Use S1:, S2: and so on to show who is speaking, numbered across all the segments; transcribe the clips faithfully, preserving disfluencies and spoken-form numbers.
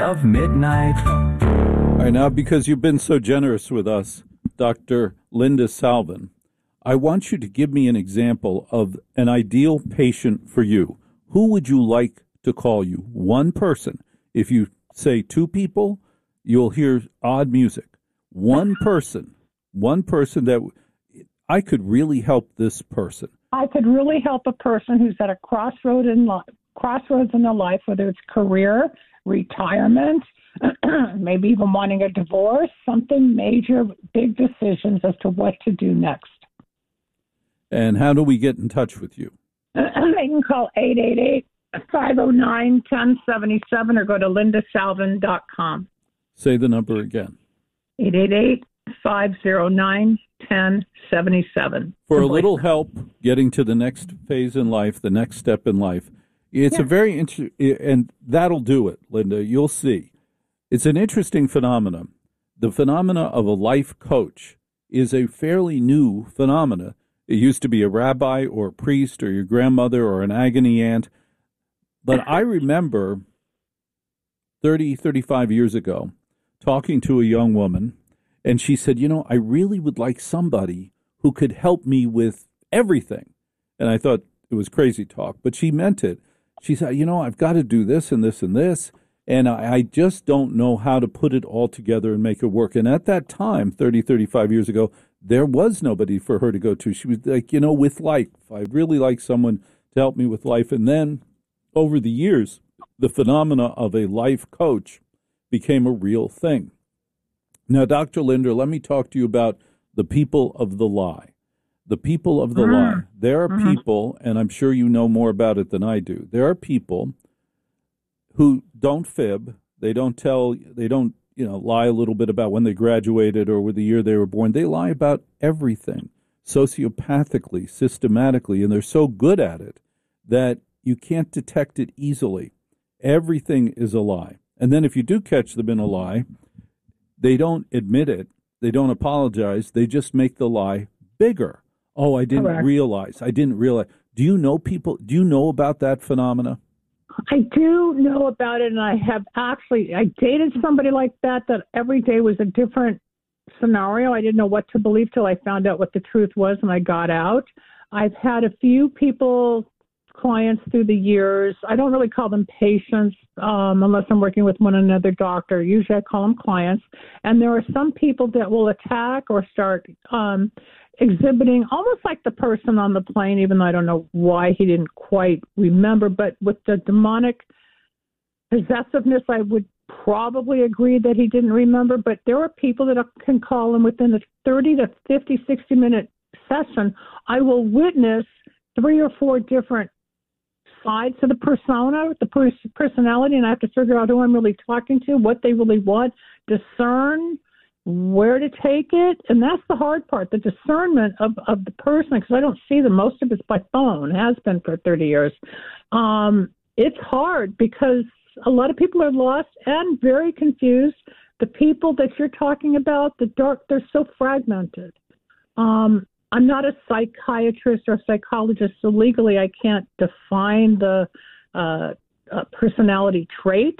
S1: of midnight.
S2: All right, now because you've been so generous with us, Doctor Linda Salvin, I want you to give me an example of an ideal patient for you. Who would you like to call you? One person. If you say two people, you'll hear odd music. One person, one person that I could really help this person.
S3: I could really help a person who's at a crossroad in li- crossroads in their life, whether it's career, retirement, maybe even wanting a divorce, something major, big decisions as to what to do next.
S2: And how do we get in touch with you?
S3: They can call eight eight eight, five oh nine, one oh seven seven or go to linda salvin dot com.
S2: Say the number again.
S3: eight eight eight, five oh nine, one oh seven seven.
S2: For a little help getting to the next phase in life, the next step in life, it's yeah. a very interesting, and that'll do it, Linda. You'll see. It's an interesting phenomenon. The phenomena of a life coach is a fairly new phenomena. It used to be a rabbi or a priest or your grandmother or an agony aunt. But I remember thirty, thirty-five years ago talking to a young woman, and she said, you know, I really would like somebody who could help me with everything. And I thought it was crazy talk, but she meant it. She said, you know, I've got to do this and this and this, and I, I just don't know how to put it all together and make it work. And at that time, thirty, thirty-five years ago, there was nobody for her to go to. She was like, you know, with life, I'd really like someone to help me with life. And then over the years, the phenomena of a life coach became a real thing. Now, Doctor Linda, let me talk to you about the people of the lie. The people of the mm-hmm. lie. There are mm-hmm. people, and I'm sure you know more about it than I do. There are people who don't fib. They don't tell, they don't, you know, lie a little bit about when they graduated or with the year they were born. They lie about everything, sociopathically, systematically, and they're so good at it that you can't detect it easily. Everything is a lie. And then if you do catch them in a lie, they don't admit it. They don't apologize. They just make the lie bigger. Oh, I didn't Correct. realize. I didn't realize. Do you know people? Do you know about that phenomena?
S3: I do know about it, and I have actually, I dated somebody like that, that every day was a different scenario. I didn't know what to believe till I found out what the truth was, and I got out. I've had a few people, clients through the years. I don't really call them patients um, unless I'm working with one another doctor. Usually I call them clients. And there are some people that will attack or start um, exhibiting almost like the person on the plane, even though I don't know why he didn't quite remember. But with the demonic possessiveness, I would probably agree that he didn't remember. But there are people that can call him within a thirty to fifty, sixty minute session. I will witness three or four different sides to the persona, the pers- personality, and I have to figure out who I'm really talking to, what they really want, discern where to take it. And that's the hard part, the discernment of, of the person, because I don't see them. Most of it's by phone, has been for thirty years. Um, it's hard because a lot of people are lost and very confused. The people that you're talking about, the dark, they're so fragmented. Um, I'm not a psychiatrist or psychologist, so legally I can't define the uh, uh, personality trait.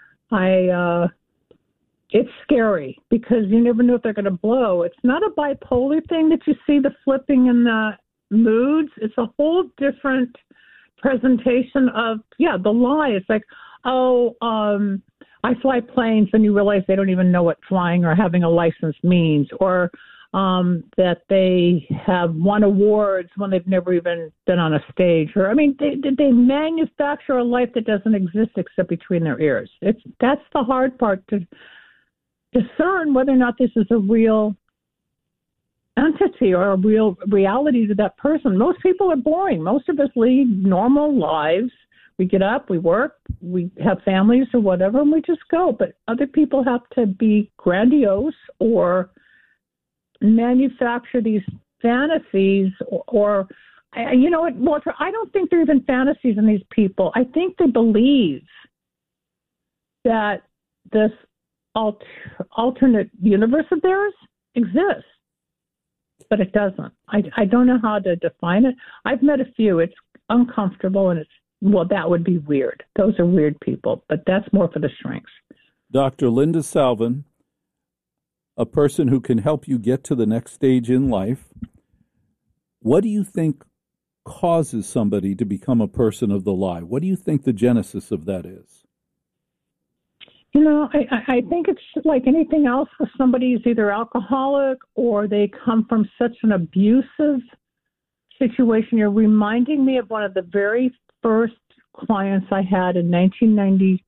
S3: I uh, it's scary because you never know if they're going to blow. It's not a bipolar thing that you see the flipping in the moods. It's a whole different presentation of, yeah, the lie. It's like, oh, um, I fly planes, and you realize they don't even know what flying or having a license means, or um, that they have won awards when they've never even been on a stage. Or, I mean, they they manufacture a life that doesn't exist except between their ears. It's that's the hard part, to discern whether or not this is a real entity or a real reality to that person. Most people are boring. Most of us lead normal lives. We get up, we work, we have families or whatever, and we just go. But other people have to be grandiose or manufacture these fantasies, or, or you know what, Walter, I don't think there are even fantasies in these people. I think they believe that this alt- alternate universe of theirs exists, but it doesn't. I, I don't know how to define it. I've met a few. It's uncomfortable, and it's, well, that would be weird. Those are weird people, but that's more for the shrinks.
S2: Doctor Linda Salvin, a person who can help you get to the next stage in life. What do you think causes somebody to become a person of the lie? What do you think the genesis of that is?
S3: You know, I, I think it's like anything else. If somebody is either alcoholic or they come from such an abusive situation. You're reminding me of one of the very first clients I had in nineteen ninety-two.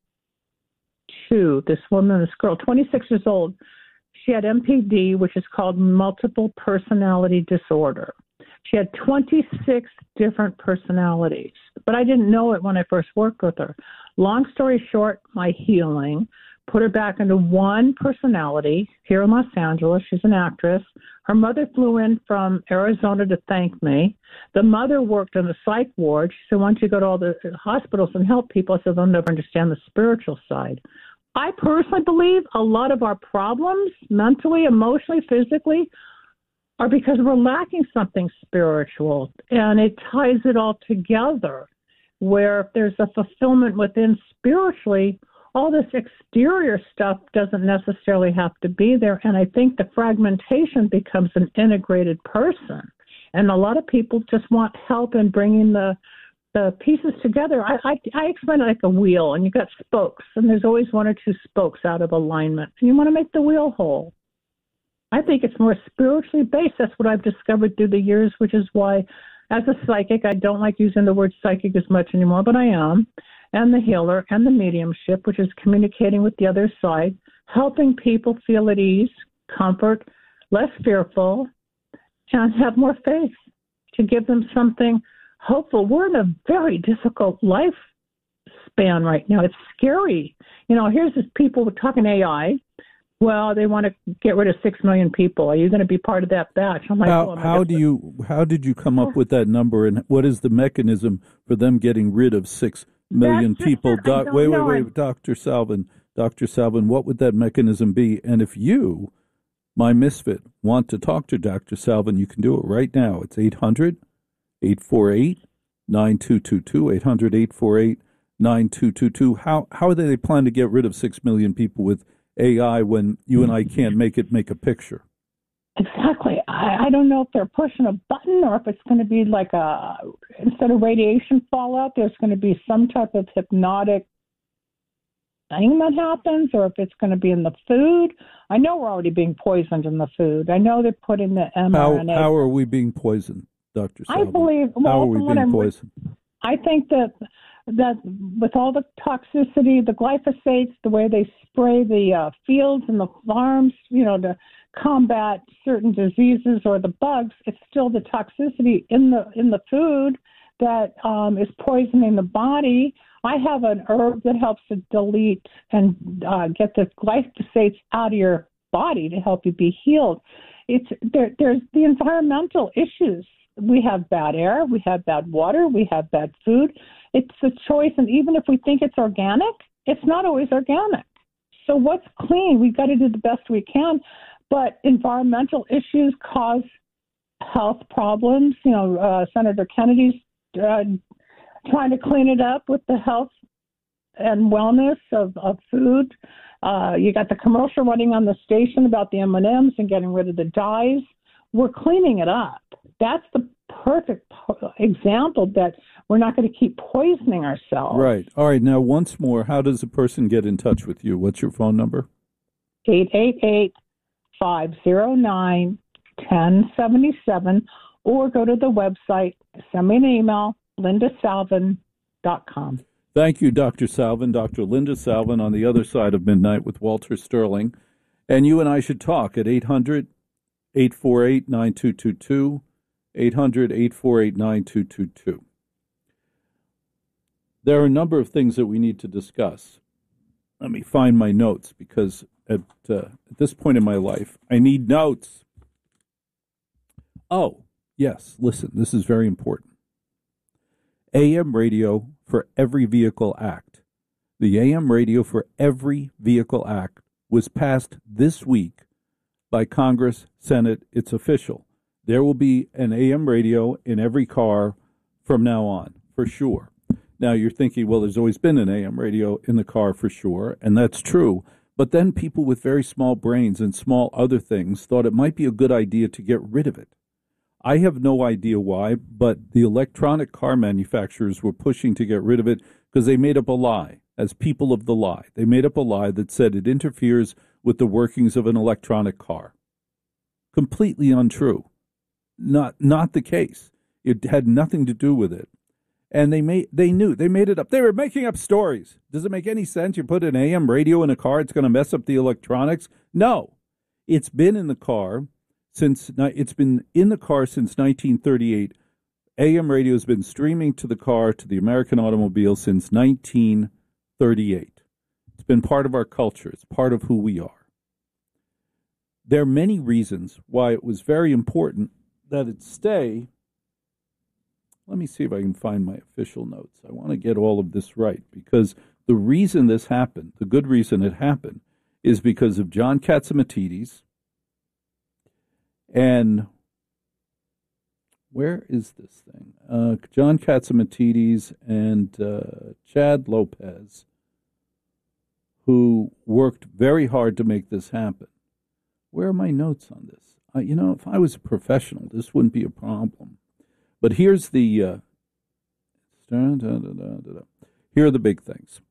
S3: This woman, this girl, twenty-six years old. She had M P D, which is called multiple personality disorder. She had twenty-six different personalities, but I didn't know it when I first worked with her. Long story short, my healing put her back into one personality here in Los Angeles. She's an actress. Her mother flew in from Arizona to thank me. The mother worked in the psych ward. She said, why don't you go to all the hospitals and help people? I said, they'll never understand the spiritual side. I personally believe a lot of our problems, mentally, emotionally, physically, are because we're lacking something spiritual, and it ties it all together, where if there's a fulfillment within spiritually, all this exterior stuff doesn't necessarily have to be there, and I think the fragmentation becomes an integrated person, and a lot of people just want help in bringing the the pieces together. I, I, I explain it like a wheel, and you've got spokes, and there's always one or two spokes out of alignment, and you want to make the wheel whole. I think it's more spiritually based. That's what I've discovered through the years, which is why, as a psychic, I don't like using the word psychic as much anymore, but I am, and the healer and the mediumship, which is communicating with the other side, helping people feel at ease, comfort, less fearful, and have more faith to give them something hopeful. We're in a very difficult life span right now. It's scary. You know, here's this people talking A I. Well, they want to get rid of six million people. Are you going to be part of that batch? I'm like,
S2: how,
S3: well,
S2: how do you? How did you come up with that number, and what is the mechanism for them getting rid of six million
S3: That's
S2: people?
S3: just, Doc,
S2: wait, wait,
S3: know.
S2: wait, Doctor Salvin, Doctor Salvin, what would that mechanism be? And if you, my misfit, want to talk to Doctor Salvin, you can do it right now. It's eight hundred, eight four eight, nine two two two, eight hundred, eight four eight, nine two two two. How how do they plan to get rid of six million people with A I when you and I can't make it make a picture?
S3: Exactly. I, I don't know if they're pushing a button or if it's going to be like a, instead of radiation fallout, there's going to be some type of hypnotic thing that happens, or if it's going to be in the food. I know we're already being poisoned in the food. I know they're putting the mRNA.
S2: How, how are we being poisoned, Doctor Salvin?
S3: I believe, well,
S2: how are we being
S3: I'm,
S2: poisoned?
S3: I think that that with all the toxicity, the glyphosates, the way they spray the uh, fields and the farms, you know, to combat certain diseases or the bugs, it's still the toxicity in the in the food that um, is poisoning the body. I have an herb that helps to delete and uh, get the glyphosates out of your body to help you be healed. It's there, there's the environmental issues. We have bad air, we have bad water, we have bad food. It's a choice, and even if we think it's organic, it's not always organic. So what's clean? We've got to do the best we can, but environmental issues cause health problems. You know, uh, Senator Kennedy's uh, trying to clean it up with the health and wellness of, of food. Uh, you got the commercial running on the station about the M and M's and getting rid of the dyes. We're cleaning it up. That's the perfect example that we're not going to keep poisoning ourselves.
S2: Right. All right. Now, once more, how does a person get in touch with you? What's your phone number?
S3: eight eight eight, five oh nine, one oh seven seven, or go to the website, send me an email, linda salvin dot com.
S2: Thank you, Doctor Salvin, Doctor Linda Salvin, on the other side of midnight with Walter Sterling. And you and I should talk at eight hundred, eight four eight, nine two two two, eight hundred, eight four eight, nine two two two. There are a number of things that we need to discuss. Let me find my notes, because at, uh, at this point in my life, I need notes. Oh, yes, listen, this is very important. A M radio for every vehicle act. The A M radio for every vehicle act was passed this week by Congress, Senate. It's official. There will be an A M radio in every car from now on, for sure. Now, you're thinking, well, there's always been an A M radio in the car for sure, and that's true. But then people with very small brains and small other things thought it might be a good idea to get rid of it. I have no idea why, but the electronic car manufacturers were pushing to get rid of it because they made up a lie, as people of the lie. They made up a lie that said it interferes with the workings of an electronic car. Completely untrue. Not not the case. It had nothing to do with it. And they made they knew they made it up. They were making up stories. Does it make any sense? You put an A M radio in a car, it's going to mess up the electronics? No. It's been in the car since it's been in the car since nineteen thirty-eight. A M radio has been streaming to the car, to the American automobile, since nineteen thirty-eight. It's been part of our culture. It's part of who we are. There are many reasons why it was very important that it stay. Let me see if I can find my official notes. I want to get all of this right, because the reason this happened, the good reason it happened, is because of John Catsimatidis and where is this thing? Uh, John Catsimatidis and uh, Chad Lopez, who worked very hard to make this happen. Where are my notes on this? Uh, you know, if I was a professional, this wouldn't be a problem. But here's the, uh, da, da, da, da, da. Here are the big things.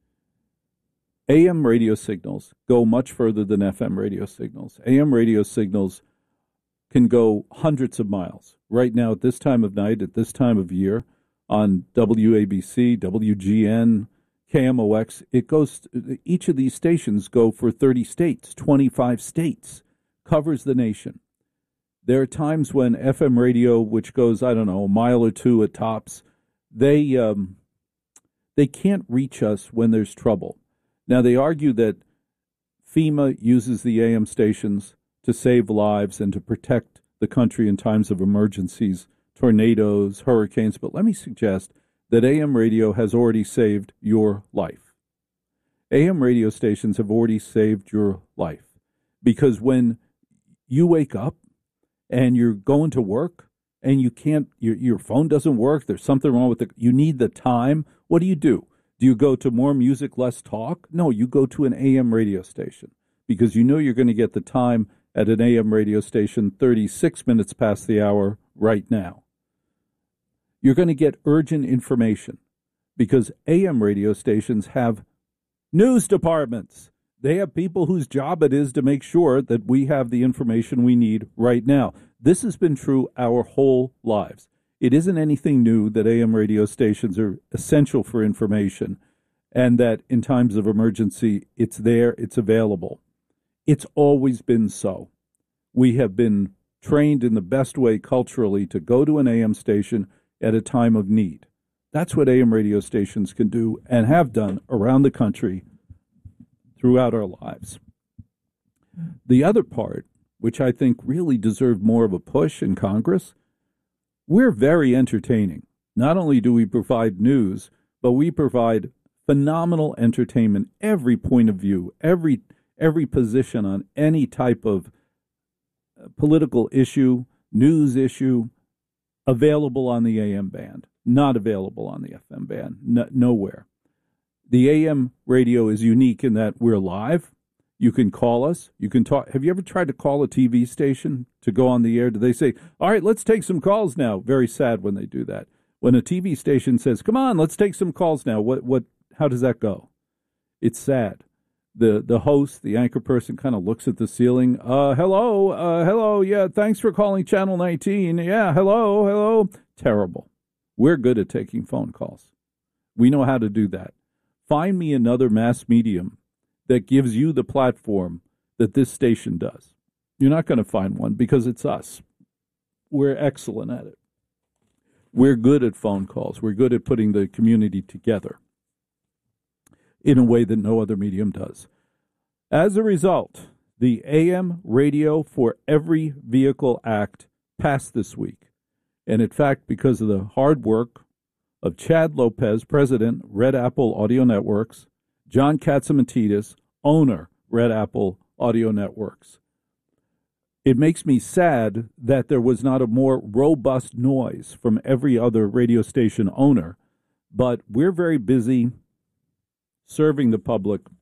S2: A M radio signals go much further than F M radio signals. A M radio signals can go hundreds of miles. Right now, at this time of night, at this time of year, on W A B C, W G N, K M O X, it goes, each of these stations go for thirty states, twenty-five states, covers the nation. There are times when F M radio, which goes, I don't know, a mile or two at tops, they um, they can't reach us when there's trouble. Now, they argue that FEMA uses the A M stations to save lives and to protect the country in times of emergencies, tornadoes, hurricanes. But let me suggest that A M radio has already saved your life. A M radio stations have already saved your life. Because when you wake up and you're going to work and you can't, your, your phone doesn't work, there's something wrong with it, you need the time, what do you do? Do you go to more music, less talk? No, you go to an A M radio station because you know you're going to get the time at an A M radio station thirty-six minutes past the hour right now. You're going to get urgent information because A M radio stations have news departments. They have people whose job it is to make sure that we have the information we need right now. This has been true our whole lives. It isn't anything new that A M radio stations are essential for information and that in times of emergency, it's there, it's available. It's always been so. We have been trained in the best way culturally to go to an A M station at a time of need. That's what A M radio stations can do and have done around the country throughout our lives. The other part, which I think really deserved more of a push in Congress, we're very entertaining. Not only do we provide news, but we provide phenomenal entertainment, every point of view, every every position on any type of political issue, news issue, available on the A M band, not available on the F M band, no, nowhere. The A M radio is unique in that we're live. You can call us. You can talk. Have you ever tried to call a T V station to go on the air? Do they say, all right, let's take some calls now? Very sad when they do that. When a T V station says, come on, let's take some calls now. What, what, how does that go? It's sad. The the host, the anchor person, kind of looks at the ceiling. Uh, hello, uh, hello, yeah, thanks for calling Channel nineteen. Yeah, hello, hello. Terrible. We're good at taking phone calls. We know how to do that. Find me another mass medium that gives you the platform that this station does. You're not going to find one because it's us. We're excellent at it. We're good at phone calls. We're good at putting the community together in a way that no other medium does. As a result, the A M Radio for Every Vehicle Act passed this week. And in fact, because of the hard work of Chad Lopez, president, Red Apple Audio Networks, John Catsimatidis, owner, Red Apple Audio Networks, it makes me sad that there was not a more robust noise from every other radio station owner, but we're very busy serving the public.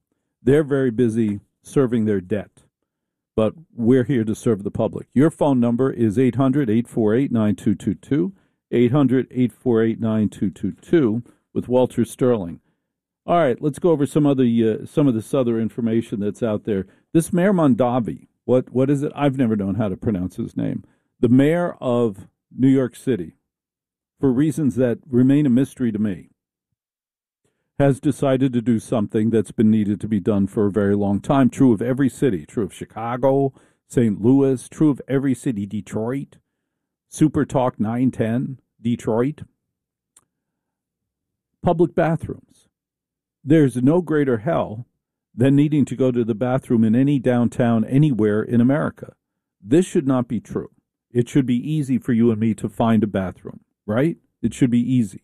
S2: They're very busy serving their debt, but we're here to serve the public. Your phone number is eight hundred, eight four eight, nine two two two, eight hundred, eight four eight, nine two two two with Walter Sterling. All right, let's go over some other uh, some of this other information that's out there. This Mayor Mondavi, what what is it? I've never known how to pronounce his name. The mayor of New York City, for reasons that remain a mystery to me, has decided to do something that's been needed to be done for a very long time. True of every city. True of Chicago, Saint Louis. True of every city. Detroit. Super Talk nine ten, Detroit. Public bathrooms. There's no greater hell than needing to go to the bathroom in any downtown anywhere in America. This should not be true. It should be easy for you and me to find a bathroom, right? It should be easy.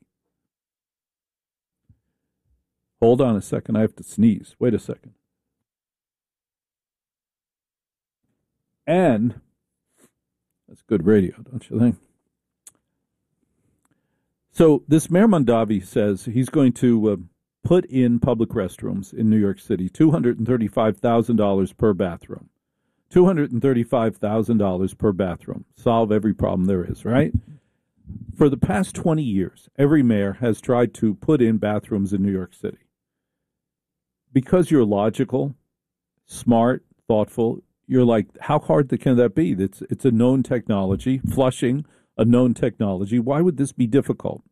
S2: Hold on a second. I have to sneeze. Wait a second. And that's good radio, don't you think? So this Mayor Mondavi says he's going to uh, put in public restrooms in New York City, two hundred thirty-five thousand dollars per bathroom. two hundred thirty-five thousand dollars per bathroom. Solve every problem there is, right? For the past twenty years, every mayor has tried to put in bathrooms in New York City. Because you're logical, smart, thoughtful, you're like, how hard can that be? It's, it's a known technology. Flushing, a known technology. Why would this be difficult?